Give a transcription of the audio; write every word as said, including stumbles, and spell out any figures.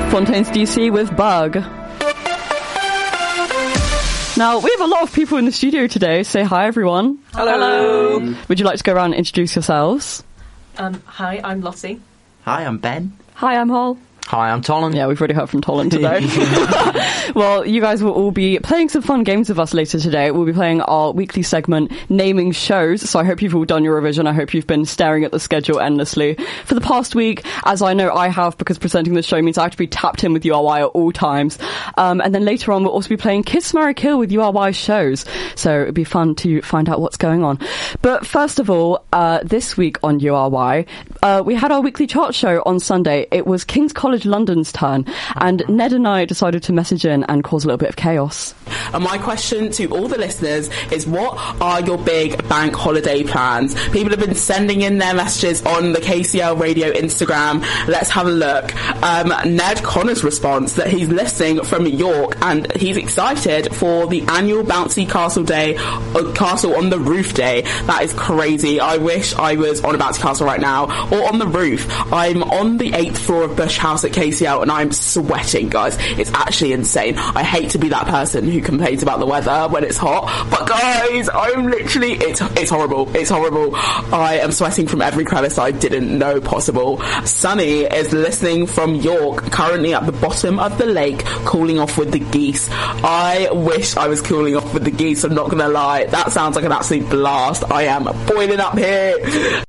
Fontaines D C with Bug. Now, we have a lot of people in the studio today. Say hi, everyone. Hello. Hello. Would you like to go around and introduce yourselves? Um, hi, I'm Lottie. Hi, I'm Ben. Hi, I'm Hol. Hi, I'm Tolan. Yeah, we've already heard from Tolan today. Well, you guys will all be playing some fun games with us later today. We'll be playing our weekly segment, Naming Shows. So I hope you've all done your revision. I hope you've been staring at the schedule endlessly for the past week, as I know I have, because presenting the show means I have to be tapped in with U R Y at all times. Um, and then later on, we'll also be playing Kiss, Marry, Kill with U R Y shows. So it'd be fun to find out what's going on. But first of all, uh, this week on U R Y, uh, we had our weekly chart show on Sunday. It was King's College London's turn, and Ned and I decided to message in and cause a little bit of chaos. And my question to all the listeners is, what are your big bank holiday plans? People have been sending in their messages on the K C L Radio Instagram. Let's have a look. Um, Ned Connor's response that he's listening from York and he's excited for the annual Bouncy Castle Day, uh, Castle on the Roof Day. That is crazy. I wish I was on a Bouncy Castle right now, or on the roof. I'm on the eighth floor of Bush House at K C L and I'm sweating, guys. It's actually insane. I hate to be that person who complains about the weather when it's hot, but guys, I'm literally, it's it's horrible. It's horrible. I am sweating from every crevice I didn't know possible. Sunny is listening from York, currently at the bottom of the lake, cooling off with the geese. I wish I was cooling off with the geese, I'm not gonna lie. That sounds like an absolute blast. I am boiling up here.